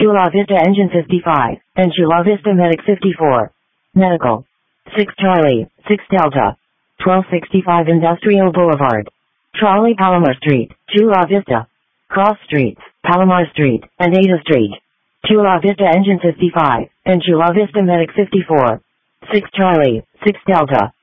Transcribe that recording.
Chula Vista Engine 55, and Chula Vista Medic 54. Medical. 6 Charlie, 6 Delta. 1265 Industrial Boulevard. Trolley Palomar Street, Chula Vista. Cross Streets, Palomar Street, and Ada Street. Chula Vista Engine 55, and Chula Vista Medic 54. 6 Charlie, 6 Delta.